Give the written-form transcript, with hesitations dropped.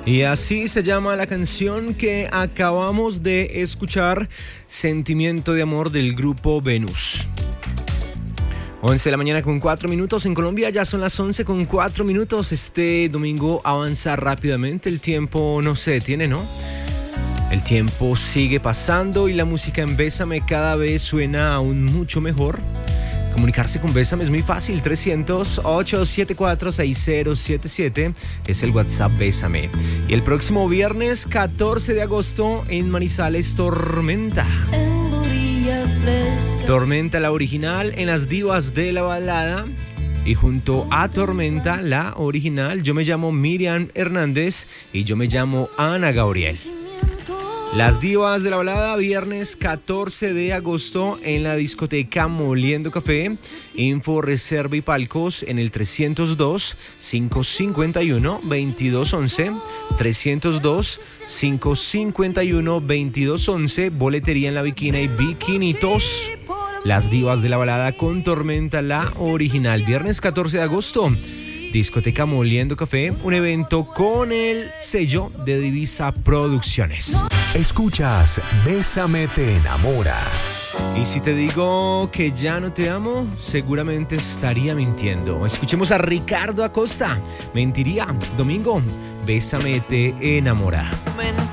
Y así se llama la canción que acabamos de escuchar, Sentimiento de Amor del grupo Venus. 11 de la mañana con 4 minutos en Colombia, ya son las 11 con 4 minutos. Este domingo avanza rápidamente, el tiempo no se detiene, ¿no? El tiempo sigue pasando y la música en Bésame cada vez suena aún mucho mejor. Comunicarse con Bésame es muy fácil, 300-874-6077 es el WhatsApp Bésame. Y el próximo viernes 14 de agosto en Manizales, Tormenta. Tormenta, la original, en las divas de la balada. Y junto a Tormenta, la original, yo me llamo Miriam Hernández y yo me llamo Ana Gabriel. Las divas de la balada, viernes 14 de agosto en la discoteca Moliendo Café. Info, reserva y palcos en el 302-551-2211. 302-551-2211. Boletería en la Bikini y Bikinitos. Las divas de la balada con Tormenta, la original. Viernes 14 de agosto. Discoteca Moliendo Café, un evento con el sello de Divisa Producciones. Escuchas Bésame te enamora. Y si te digo que ya no te amo, seguramente estaría mintiendo. Escuchemos a Ricardo Acosta. Mentiría. Domingo, Bésame te enamora.